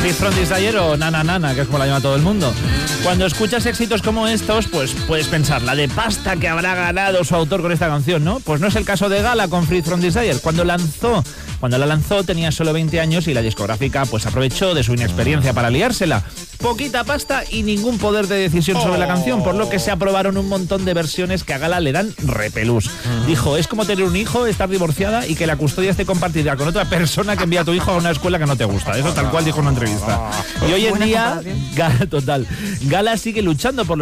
Freeze from Desire o Nana Nana, que es como la llama todo el mundo. Cuando escuchas éxitos como estos, pues puedes pensar, la de pasta que habrá ganado su autor con esta canción, ¿no? Pues no es el caso de Gala con Freeze from Desire. Cuando la lanzó tenía solo 20 años y la discográfica pues aprovechó de su inexperiencia para liársela. Poquita pasta y ningún poder de decisión sobre la canción, por lo que se aprobaron un montón de versiones que a Gala le dan repelús. Dijo, es como tener un hijo, estar divorciada y que la custodia esté compartida con otra persona que envía a tu hijo a una escuela que no te gusta. Eso tal cual dijo en una entrevista. Y hoy en día, Gala sigue luchando por